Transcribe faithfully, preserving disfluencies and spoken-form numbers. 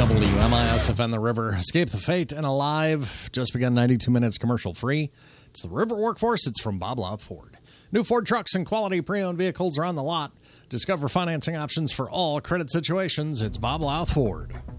W M I S F N The River. Escape the fate and alive. Just begun ninety-two minutes commercial free. It's the River Workforce. It's from Bob Louth Ford. New Ford trucks and quality pre-owned vehicles are on the lot. Discover financing options for all credit situations. It's Bob Louth Ford.